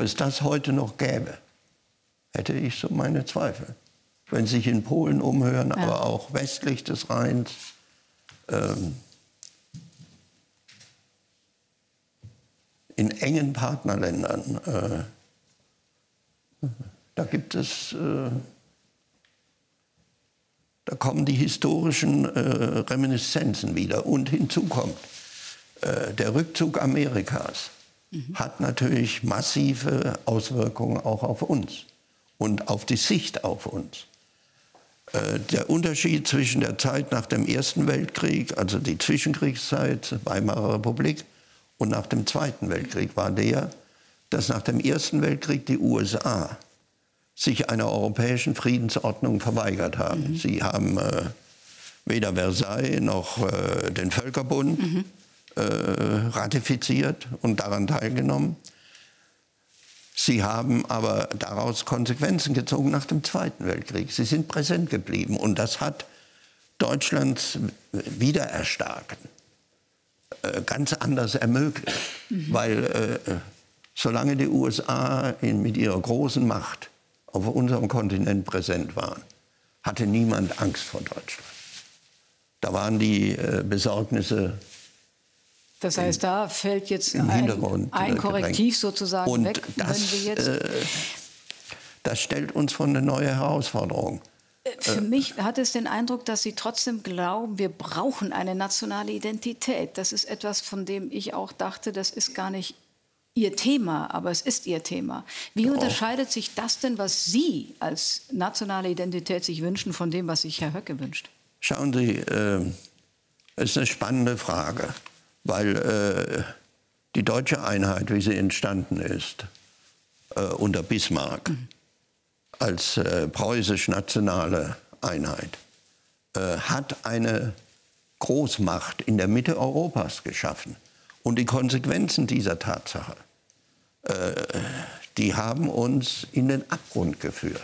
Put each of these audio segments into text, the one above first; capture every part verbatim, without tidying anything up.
Ob es das heute noch gäbe, hätte ich so meine Zweifel. Wenn Sie sich in Polen umhören, ja. aber auch westlich des Rheins, ähm, in engen Partnerländern, äh, da gibt es, äh, da kommen die historischen äh, Reminiszenzen wieder. Und hinzu kommt, äh, der Rückzug Amerikas mhm. hat natürlich massive Auswirkungen auch auf uns und auf die Sicht auf uns. Äh, der Unterschied zwischen der Zeit nach dem Ersten Weltkrieg, also die Zwischenkriegszeit, Weimarer Republik, und nach dem Zweiten Weltkrieg war der, dass nach dem Ersten Weltkrieg die U S A sich einer europäischen Friedensordnung verweigert haben. Mhm. Sie haben äh, weder Versailles noch äh, den Völkerbund mhm. äh, ratifiziert und daran teilgenommen. Sie haben aber daraus Konsequenzen gezogen nach dem Zweiten Weltkrieg. Sie sind präsent geblieben und das hat Deutschlands Wiedererstarken äh, ganz anders ermöglicht. Mhm. Weil äh, solange die U S A in, mit ihrer großen Macht auf unserem Kontinent präsent waren, hatte niemand Angst vor Deutschland. Da waren die äh, Besorgnisse. Das heißt, da fällt jetzt ein, ein Korrektiv sozusagen und weg. Das, wenn wir jetzt äh, das stellt uns vor eine neue Herausforderung. Für äh, mich hat es den Eindruck, dass Sie trotzdem glauben, wir brauchen eine nationale Identität. Das ist etwas, von dem ich auch dachte, das ist gar nicht Ihr Thema, aber es ist Ihr Thema. Wie ja. unterscheidet sich das denn, was Sie als nationale Identität sich wünschen, von dem, was sich Herr Höcke wünscht? Schauen Sie, äh, es ist eine spannende Frage, weil äh, die deutsche Einheit, wie sie entstanden ist, äh, unter Bismarck, mhm. als äh, preußisch-nationale Einheit, äh, hat eine Großmacht in der Mitte Europas geschaffen. Und die Konsequenzen dieser Tatsache, äh, die haben uns in den Abgrund geführt.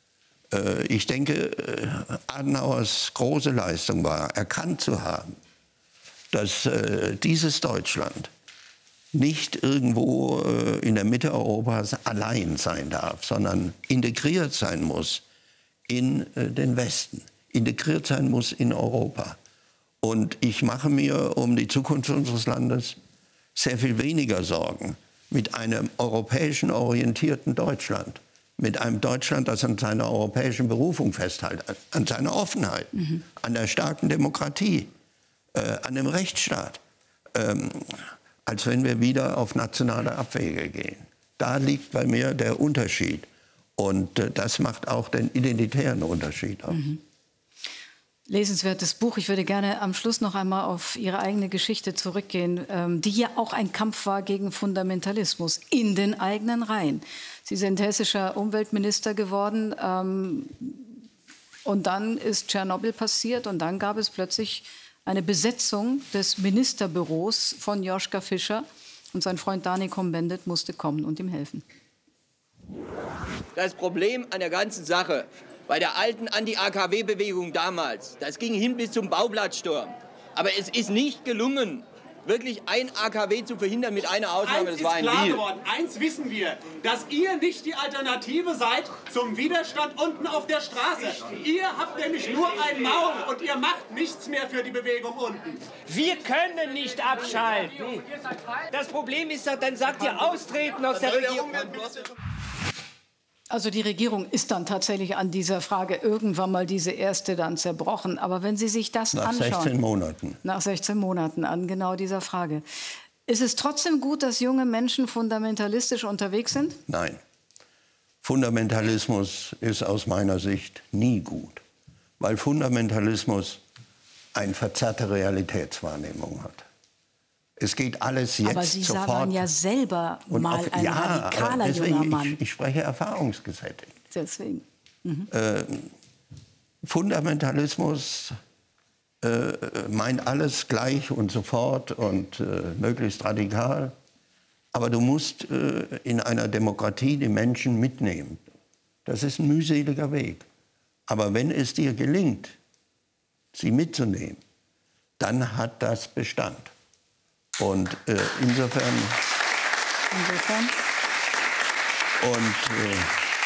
Äh, ich denke, äh, Adenauers große Leistung war, erkannt zu haben, dass äh, dieses Deutschland nicht irgendwo äh, in der Mitte Europas allein sein darf, sondern integriert sein muss in äh, den Westen, integriert sein muss in Europa. Und ich mache mir um die Zukunft unseres Landes sehr viel weniger Sorgen mit einem europäischen orientierten Deutschland, mit einem Deutschland, das an seiner europäischen Berufung festhält, an seiner Offenheit, mhm. an der starken Demokratie, äh, an dem Rechtsstaat, ähm, als wenn wir wieder auf nationale Abwege gehen. Da liegt bei mir der Unterschied. Und äh, das macht auch den identitären Unterschied aus. Mhm. Lesenswertes Buch. Ich würde gerne am Schluss noch einmal auf Ihre eigene Geschichte zurückgehen, ähm, die ja auch ein Kampf war gegen Fundamentalismus in den eigenen Reihen. Sie sind hessischer Umweltminister geworden ähm, und dann ist Tschernobyl passiert und dann gab es plötzlich eine Besetzung des Ministerbüros von Joschka Fischer und sein Freund Dani Cohn-Bendit musste kommen und ihm helfen. Das Problem an der ganzen Sache bei der alten Anti-A K W-Bewegung damals, das ging hin bis zum Bauplattsturm. Aber es ist nicht gelungen, wirklich ein A K W zu verhindern mit einer Ausnahme, das war ein Deal. Eins ist klar geworden, eins wissen wir, dass ihr nicht die Alternative seid zum Widerstand unten auf der Straße. Ihr habt nämlich nur ein Maul und ihr macht nichts mehr für die Bewegung unten. Wir können nicht abschalten. Das Problem ist doch, dann sagt ihr austreten aus der Regierung. Also die Regierung ist dann tatsächlich an dieser Frage irgendwann mal diese erste dann zerbrochen. Aber wenn Sie sich das nach anschauen... Nach sechzehn Monaten. Nach sechzehn Monaten an genau dieser Frage. Ist es trotzdem gut, dass junge Menschen fundamentalistisch unterwegs sind? Nein. Fundamentalismus ist aus meiner Sicht nie gut. Weil Fundamentalismus eine verzerrte Realitätswahrnehmung hat. Es geht alles jetzt aber Sie sofort. waren ja selber mal auf, ein ja, radikaler deswegen, junger Mann. Ich, ich spreche erfahrungsgesättigt. Deswegen. Mhm. Äh, Fundamentalismus äh, meint alles gleich und sofort und äh, möglichst radikal. Aber du musst äh, in einer Demokratie die Menschen mitnehmen. Das ist ein mühseliger Weg. Aber wenn es dir gelingt, sie mitzunehmen, dann hat das Bestand. Und äh, insofern, insofern Und äh,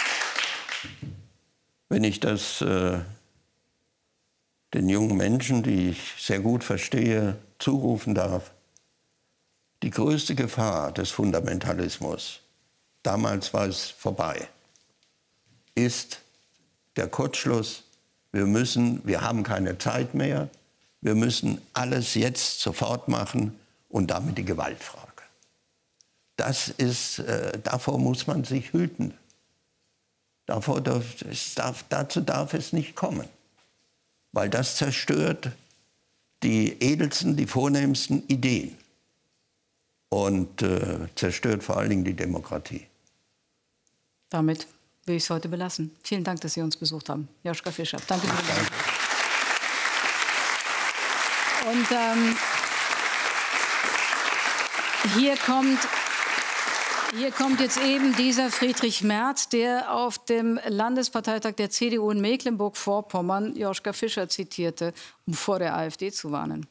wenn ich das äh, den jungen Menschen, die ich sehr gut verstehe, zurufen darf, die größte Gefahr des Fundamentalismus, damals war es vorbei, ist der Kurzschluss, wir müssen, wir haben keine Zeit mehr, wir müssen alles jetzt sofort machen und damit die Gewaltfrage. Das ist, äh, davor muss man sich hüten. Davor darf, es darf, dazu darf es nicht kommen, weil das zerstört die edelsten, die vornehmsten Ideen und äh, zerstört vor allen Dingen die Demokratie. Damit will ich es heute belassen. Vielen Dank, dass Sie uns besucht haben. Joschka Fischer, danke für den Besuch. Und ähm, hier kommt... Hier kommt jetzt eben dieser Friedrich Merz, der auf dem Landesparteitag der C D U in Mecklenburg-Vorpommern Joschka Fischer zitierte, um vor der AfD zu warnen.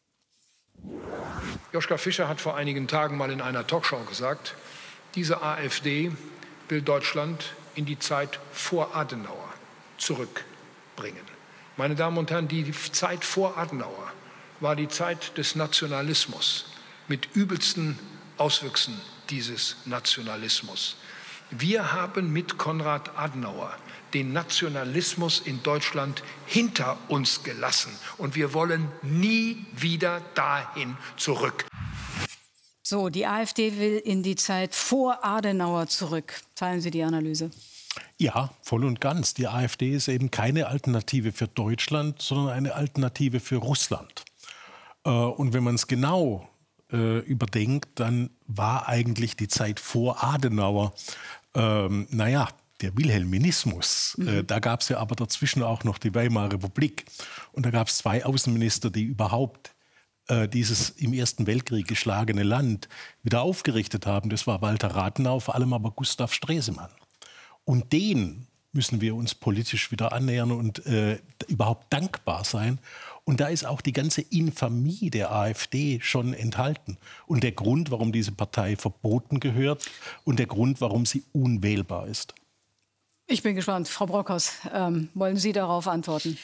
Joschka Fischer hat vor einigen Tagen mal in einer Talkshow gesagt, diese AfD will Deutschland in die Zeit vor Adenauer zurückbringen. Meine Damen und Herren, die Zeit vor Adenauer war die Zeit des Nationalismus mit übelsten Auswüchsen dieses Nationalismus. Wir haben mit Konrad Adenauer den Nationalismus in Deutschland hinter uns gelassen und wir wollen nie wieder dahin zurück. So, die AfD will in die Zeit vor Adenauer zurück. Teilen Sie die Analyse? Ja, voll und ganz. Die AfD ist eben keine Alternative für Deutschland, sondern eine Alternative für Russland. Und wenn man es genau überdenkt, dann war eigentlich die Zeit vor Adenauer, ähm, naja, der Wilhelminismus. Mhm. Äh, da gab es ja aber dazwischen auch noch die Weimarer Republik. Und da gab es zwei Außenminister, die überhaupt äh, dieses im Ersten Weltkrieg geschlagene Land wieder aufgerichtet haben. Das war Walter Rathenau, vor allem aber Gustav Stresemann. Und den müssen wir uns politisch wieder annähern und äh, überhaupt dankbar sein. Und da ist auch die ganze Infamie der AfD schon enthalten. Und der Grund, warum diese Partei verboten gehört und der Grund, warum sie unwählbar ist. Ich bin gespannt. Frau Brockhaus, ähm, wollen Sie darauf antworten?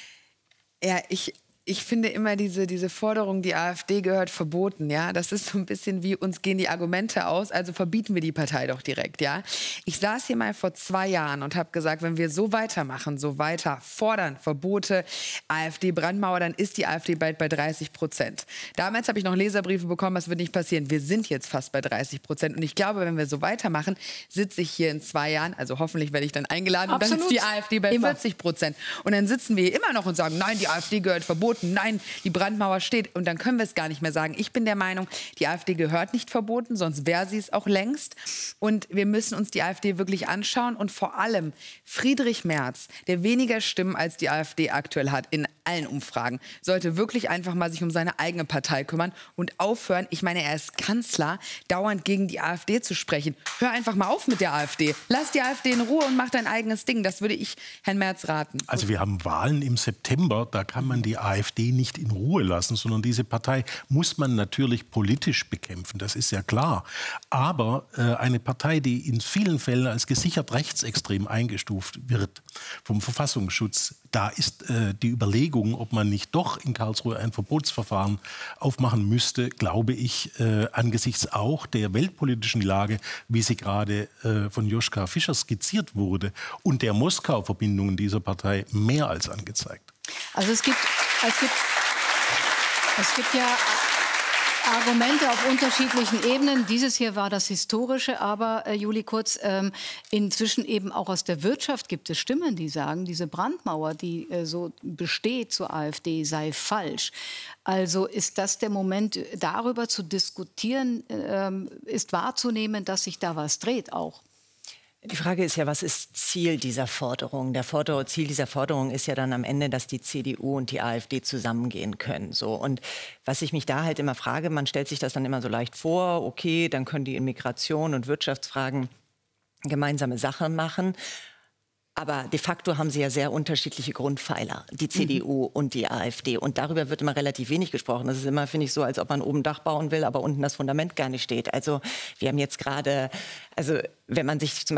Ja, ich... Ich finde immer diese, diese Forderung, die AfD gehört verboten, ja, das ist so ein bisschen wie, uns gehen die Argumente aus, also verbieten wir die Partei doch direkt, ja. Ich saß hier mal vor zwei Jahren und habe gesagt, wenn wir so weitermachen, so weiter fordern, Verbote, AfD-Brandmauer, dann ist die AfD bald bei dreißig Prozent. Damals habe ich noch Leserbriefe bekommen, das wird nicht passieren. Wir sind jetzt fast bei dreißig Prozent und ich glaube, wenn wir so weitermachen, sitze ich hier in zwei Jahren, also hoffentlich werde ich dann eingeladen und dann ist die AfD bei immer. vierzig Prozent. Und dann sitzen wir hier immer noch und sagen, nein, die AfD gehört verboten. Nein, die Brandmauer steht. Und dann können wir es gar nicht mehr sagen. Ich bin der Meinung, die AfD gehört nicht verboten, sonst wäre sie es auch längst. Und wir müssen uns die AfD wirklich anschauen. Und vor allem Friedrich Merz, der weniger Stimmen als die AfD aktuell hat in allen Umfragen, sollte wirklich einfach mal sich um seine eigene Partei kümmern und aufhören. Ich meine, er ist Kanzler, dauernd gegen die AfD zu sprechen. Hör einfach mal auf mit der AfD. Lass die AfD in Ruhe und mach dein eigenes Ding. Das würde ich Herrn Merz raten. Also wir haben Wahlen im September, da kann man die AfD nicht in Ruhe lassen, sondern diese Partei muss man natürlich politisch bekämpfen, das ist ja klar. Aber äh, eine Partei, die in vielen Fällen als gesichert rechtsextrem eingestuft wird vom Verfassungsschutz, da ist äh, die Überlegung, ob man nicht doch in Karlsruhe ein Verbotsverfahren aufmachen müsste, glaube ich, äh, angesichts auch der weltpolitischen Lage, wie sie gerade äh, von Joschka Fischer skizziert wurde, und der Moskau-Verbindungen dieser Partei mehr als angezeigt. Also es gibt, es gibt, es gibt ja Argumente auf unterschiedlichen Ebenen. Dieses hier war das Historische, aber äh, Juli Kurz, ähm, inzwischen eben auch aus der Wirtschaft gibt es Stimmen, die sagen, diese Brandmauer, die äh, so besteht zur AfD, sei falsch. Also ist das der Moment, darüber zu diskutieren, äh, ist wahrzunehmen, dass sich da was dreht auch? Die Frage ist ja, was ist Ziel dieser Forderung? Der Forder- Ziel dieser Forderung ist ja dann am Ende, dass die C D U und die AfD zusammengehen können. So. Und was ich mich da halt immer frage, man stellt sich das dann immer so leicht vor, okay, dann können die in Migration und Wirtschaftsfragen gemeinsame Sache machen. Aber de facto haben sie ja sehr unterschiedliche Grundpfeiler, die C D U mhm. und die AfD. Und darüber wird immer relativ wenig gesprochen. Das ist immer, finde ich, so, als ob man oben ein Dach bauen will, aber unten das Fundament gar nicht steht. Also wir haben jetzt gerade, also wenn man sich zum Beispiel